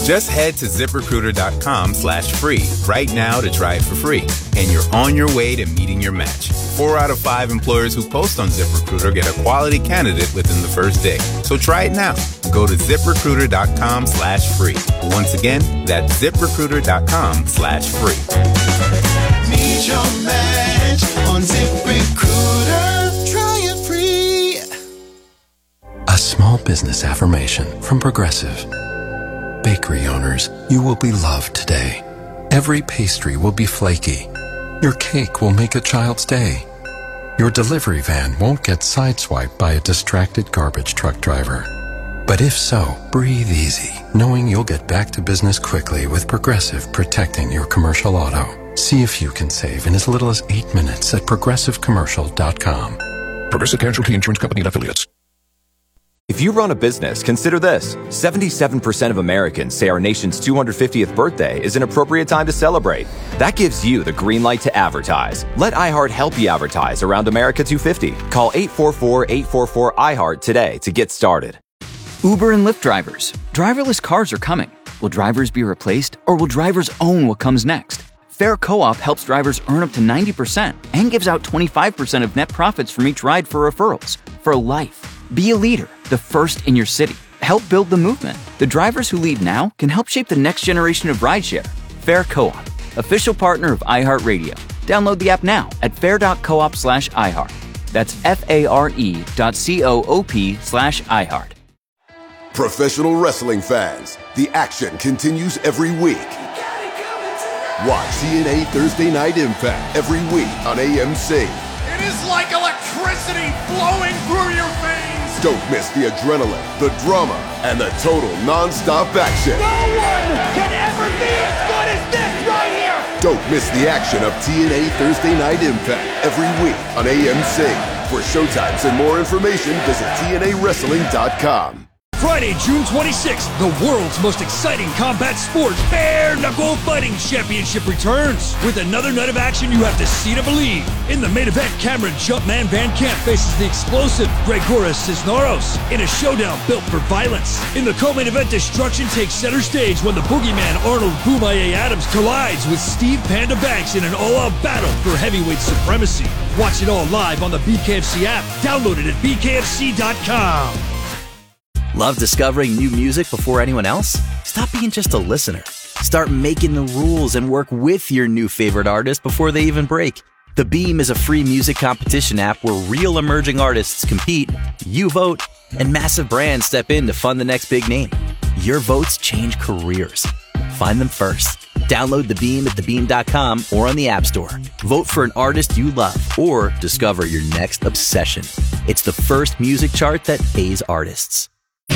Just head to ZipRecruiter.com/free right now to try it for free. And you're on your way to meeting your match. 4 out of 5 employers who post on ZipRecruiter get a quality candidate within the first day. So try it now. Go to ZipRecruiter.com/free. Once again, that's ZipRecruiter.com/free. Meet your match on ZipRecruiter. Try it free. A small business affirmation from Progressive. Bakery owners, you will be loved today. Every pastry will be flaky. Your cake will make a child's day. Your delivery van won't get sideswiped by a distracted garbage truck driver. But if so, breathe easy, knowing you'll get back to business quickly with Progressive protecting your commercial auto. See if you can save in as little as 8 minutes at progressivecommercial.com. Progressive Casualty Insurance Company and Affiliates. If you run a business, consider this. 77% of Americans say our nation's 250th birthday is an appropriate time to celebrate. That gives you the green light to advertise. Let iHeart help you advertise around America 250. Call 844-844-iHeart today to get started. Uber and Lyft drivers. Driverless cars are coming. Will drivers be replaced, or will drivers own what comes next? Fair Co-op helps drivers earn up to 90% and gives out 25% of net profits from each ride for referrals. For life. Be a leader, the first in your city. Help build the movement. The drivers who lead now can help shape the next generation of rideshare. Fair Co-op, official partner of iHeartRadio. Download the app now at fair.coop/iHeart. That's FARE.coop/iHeart. Professional wrestling fans, the action continues every week. Watch TNA Thursday Night Impact every week on AMC. It is like electricity flowing through your veins. Don't miss the adrenaline, the drama, and the total non-stop action. No one can ever be as good as this right here. Don't miss the action of TNA Thursday Night Impact every week on AMC. For showtimes and more information, visit TNAWrestling.com. Friday, June 26th, the world's most exciting combat sport, Bare Knuckle Fighting Championship returns. With another night of action you have to see to believe. In the main event, Cameron Jumpman Van Camp faces the explosive Gregoris Cisneros in a showdown built for violence. In the co-main event, destruction takes center stage when the boogeyman Arnold Boomaye Adams collides with Steve Panda Banks in an all-out battle for heavyweight supremacy. Watch it all live on the BKFC app. Download it at bkfc.com. Love discovering new music before anyone else? Stop being just a listener. Start making the rules and work with your new favorite artist before they even break. The Beam is a free music competition app where real emerging artists compete, you vote, and massive brands step in to fund the next big name. Your votes change careers. Find them first. Download The Beam at thebeam.com or on the App Store. Vote for an artist you love or discover your next obsession. It's the first music chart that pays artists.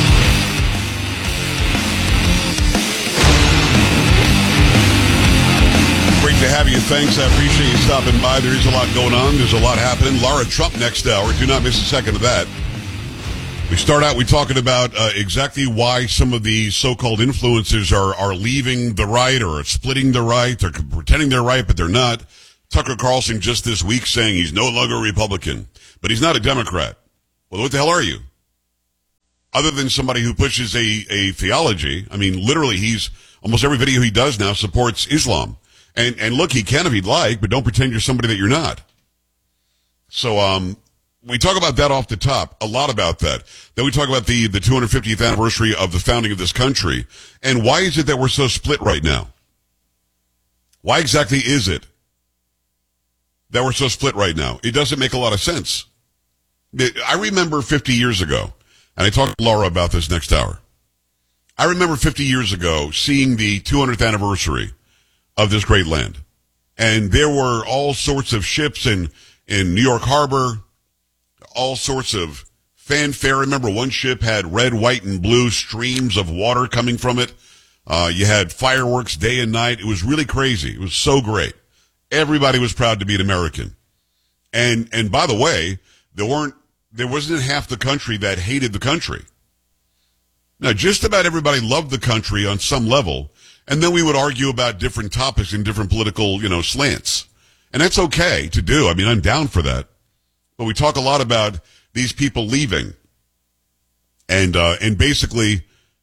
Great to have you. Thanks. I appreciate you stopping by. There is a lot going on. There's a lot happening. Lara Trump next hour. Do not miss a second of that. We start out, we're talking about exactly why some of these so-called influencers are leaving the right or splitting the right. They're pretending they're right, but they're not. Tucker Carlson just this week saying he's no longer a Republican, but he's not a Democrat. Well, what the hell are you? Other than somebody who pushes a theology, I mean, literally, he's almost every video he does now supports Islam. And look, he can if he'd like, but don't pretend you're somebody that you're not. So, we talk about that off the top, a lot about that. Then we talk about the 250th anniversary of the founding of this country. And why is it that we're so split right now? Why exactly is it that we're so split right now? It doesn't make a lot of sense. I remember 50 years ago, and I talked to Laura about this next hour. I remember 50 years ago seeing the 200th anniversary of this great land. And there were all sorts of ships in New York Harbor, all sorts of fanfare. I remember one ship had red, white, and blue streams of water coming from it. You had fireworks day and night. It was really crazy. It was so great. Everybody was proud to be an American. And by the way, there wasn't half the country that hated the country. Now, just about everybody loved the country on some level. And then we would argue about different topics and different political, slants. And that's okay to do. I mean, I'm down for that. But we talk a lot about these people leaving. And basically,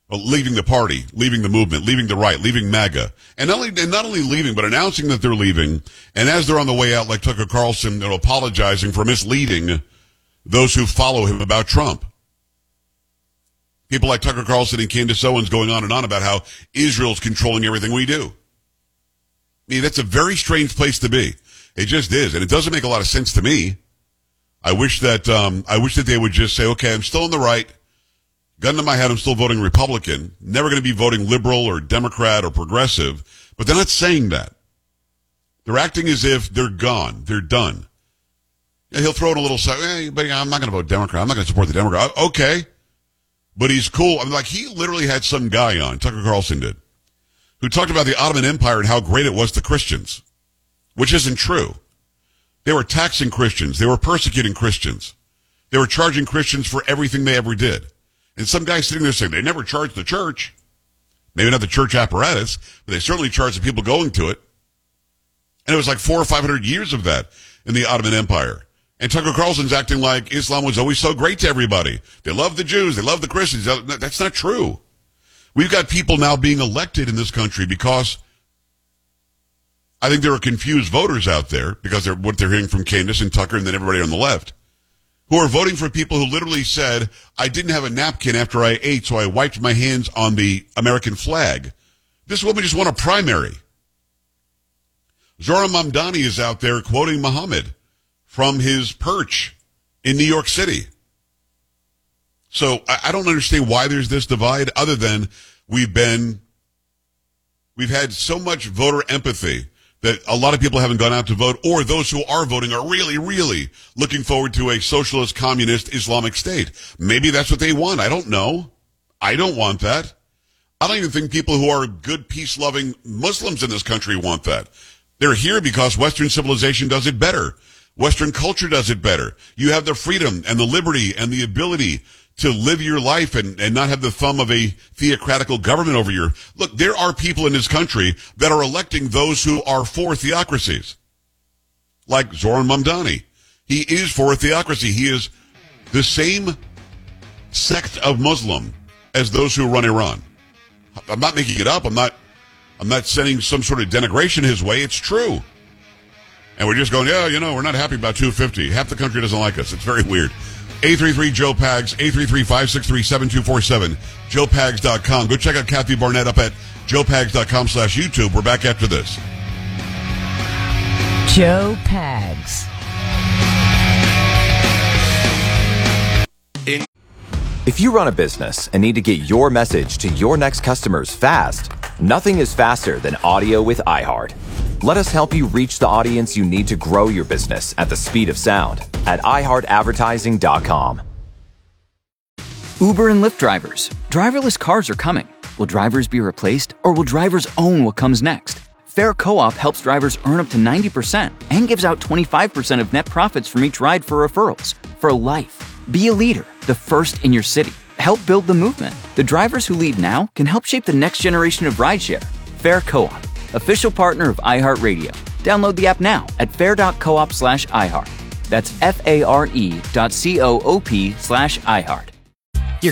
leaving the party, leaving the movement, leaving the right, leaving MAGA. And not only leaving, but announcing that they're leaving. And as they're on the way out, like Tucker Carlson, they're apologizing for misleading those who follow him about Trump. People like Tucker Carlson and Candace Owens going on and on about how Israel's controlling everything we do. I mean, that's a very strange place to be. It just is. And it doesn't make a lot of sense to me. I wish that they would just say, okay, I'm still on the right. Gun to my head, I'm still voting Republican. Never going to be voting liberal or Democrat or progressive. But they're not saying that. They're acting as if they're gone. They're done. Yeah, he'll throw in a little, hey, but I'm not going to vote Democrat. I'm not going to support the Democrat. Okay. But he's cool. I mean, like, he literally had some guy on, Tucker Carlson did, who talked about the Ottoman Empire and how great it was to Christians, which isn't true. They were taxing Christians. They were persecuting Christians. They were charging Christians for everything they ever did. And some guy sitting there saying they never charged the church. Maybe not the church apparatus, but they certainly charged the people going to it. And it was like 400 or 500 years of that in the Ottoman Empire. And Tucker Carlson's acting like Islam was always so great to everybody. They love the Jews. They love the Christians. That's not true. We've got people now being elected in this country because I think there are confused voters out there because they're what they're hearing from Candace and Tucker and then everybody on the left who are voting for people who literally said, I didn't have a napkin after I ate, so I wiped my hands on the American flag. This woman just won a primary. Zohran Mamdani is out there quoting Muhammad from his perch in New York City. So I don't understand why there's this divide other than we've had so much voter empathy that a lot of people haven't gone out to vote, or those who are voting are really, really looking forward to a socialist, communist, Islamic state. Maybe that's what they want. I don't know. I don't want that. I don't even think people who are good, peace-loving Muslims in this country want that. They're here because Western civilization does it better. Western culture does it better. You have the freedom and the liberty and the ability to live your life and not have the thumb of a theocratical government over your... Look, there are people in this country that are electing those who are for theocracies. Like Zohran Mamdani. He is for a theocracy. He is the same sect of Muslim as those who run Iran. I'm not making it up. I'm not sending some sort of denigration his way. It's true. And we're just going, yeah, we're not happy about 250. Half the country doesn't like us. It's very weird. 833-JOE-PAGS, 833-563-7247, joepags.com. Go check out Kathy Barnett up at joepags.com/YouTube. We're back after this. Joe Pags. If you run a business and need to get your message to your next customers fast, nothing is faster than audio with iHeart. Let us help you reach the audience you need to grow your business at the speed of sound at iHeartAdvertising.com. Uber and Lyft drivers. Driverless cars are coming. Will drivers be replaced, or will drivers own what comes next? Fair Co-op helps drivers earn up to 90% and gives out 25% of net profits from each ride for referrals. For life. Be a leader, the first in your city. Help build the movement. The drivers who lead now can help shape the next generation of rideshare. Fair Co-op. Official partner of iHeartRadio. Download the app now at fair.coop/iHeart. That's FARE.coop/iHeart.